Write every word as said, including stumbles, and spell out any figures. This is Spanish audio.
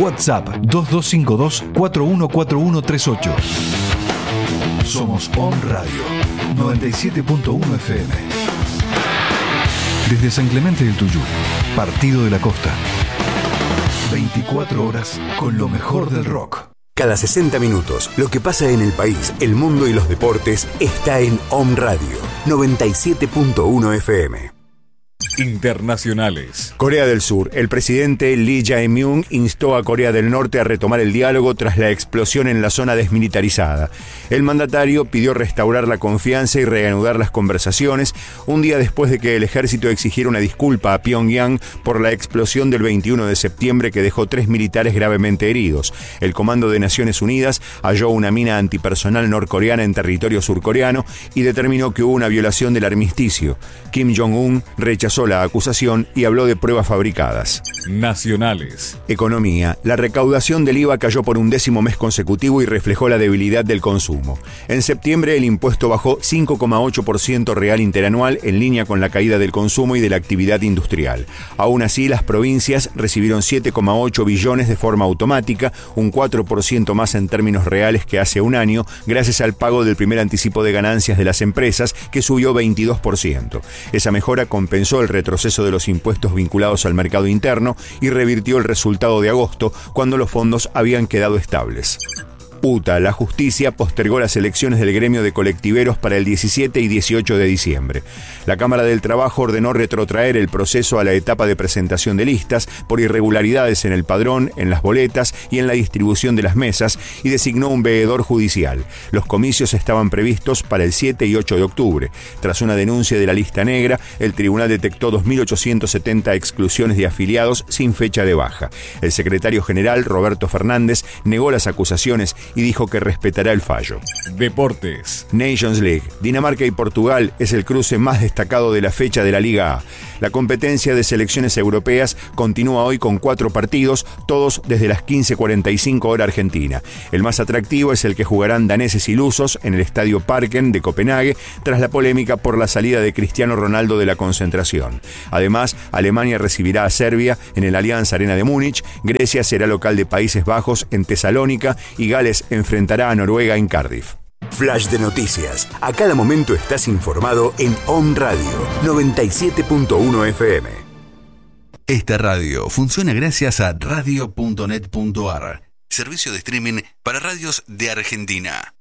WhatsApp dos dos cinco dos, cuatro uno cuatro uno tres ocho. Somos On Radio noventa y siete punto uno F M. Desde San Clemente del Tuyú, Partido de la Costa. veinticuatro horas con lo mejor del rock. Cada sesenta minutos, lo que pasa en el país, el mundo y los deportes está en On Radio noventa y siete punto uno F M. Internacionales. Corea del Sur. El presidente Lee Jae-myung instó a Corea del Norte a retomar el diálogo tras la explosión en la zona desmilitarizada. El mandatario pidió restaurar la confianza y reanudar las conversaciones un día después de que el ejército exigiera una disculpa a Pyongyang por la explosión del veintiuno de septiembre que dejó tres militares gravemente heridos. El Comando de Naciones Unidas halló una mina antipersonal norcoreana en territorio surcoreano y determinó que hubo una violación del armisticio. Kim Jong-un rechazó la acusación y habló de pruebas fabricadas. Nacionales. Economía. La recaudación del I V A cayó por un décimo mes consecutivo y reflejó la debilidad del consumo. En septiembre el impuesto bajó cinco coma ocho por ciento real interanual en línea con la caída del consumo y de la actividad industrial. Aún así, las provincias recibieron siete coma ocho billones de forma automática, un cuatro por ciento más en términos reales que hace un año, gracias al pago del primer anticipo de ganancias de las empresas, que subió veintidós por ciento. Esa mejora compensó el retroceso de los impuestos vinculados al mercado interno y revirtió el resultado de agosto, cuando los fondos habían quedado estables. U T A, la justicia postergó las elecciones del gremio de colectiveros para el diecisiete y dieciocho de diciembre. La Cámara del Trabajo ordenó retrotraer el proceso a la etapa de presentación de listas por irregularidades en el padrón, en las boletas y en la distribución de las mesas, y designó un veedor judicial. Los comicios estaban previstos para el siete y ocho de octubre. Tras una denuncia de la lista negra, el tribunal detectó dos mil ochocientas setenta exclusiones de afiliados sin fecha de baja. El secretario general, Roberto Fernández, negó las acusaciones y dijo que respetará el fallo. Deportes. Nations League. Dinamarca y Portugal es el cruce más destacado de la fecha de la Liga A. La competencia de selecciones europeas continúa hoy con cuatro partidos, todos desde las quince cuarenta y cinco hora argentina. El más atractivo es el que jugarán daneses y lusos en el Estadio Parken de Copenhague, tras la polémica por la salida de Cristiano Ronaldo de la concentración. Además, Alemania recibirá a Serbia en el Allianz Arena de Múnich, Grecia será local de Países Bajos en Tesalónica y Gales enfrentará a Noruega en Cardiff. Flash de noticias. A cada momento estás informado en On Radio noventa y siete punto uno F M. Esta radio funciona gracias a radio punto net punto a r, servicio de streaming para radios de Argentina.